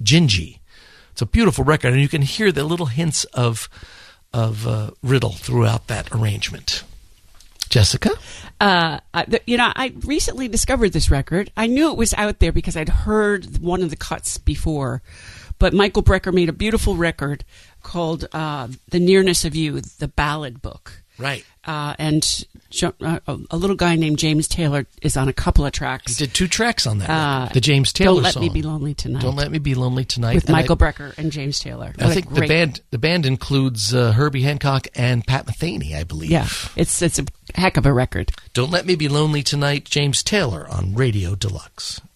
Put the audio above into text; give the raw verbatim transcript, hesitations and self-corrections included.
Gingy. It's a beautiful record, and you can hear the little hints of of uh, Riddle throughout that arrangement. Jessica? Uh, I, you know, I recently discovered this record. I knew it was out there because I'd heard one of the cuts before, but Michael Brecker made a beautiful record called uh, The Nearness of You, the ballad book. Right. Uh, and uh, a little guy named James Taylor is on a couple of tracks. He did two tracks on that. Uh, the James Taylor Don't Let song. Me Be Lonely Tonight. Don't Let Me Be Lonely Tonight. With and Michael I, Brecker and James Taylor. I What think great... the band the band includes uh, Herbie Hancock and Pat Metheny, I believe. Yeah, it's it's a heck of a record. Don't Let Me Be Lonely Tonight, James Taylor on Radio Deluxe.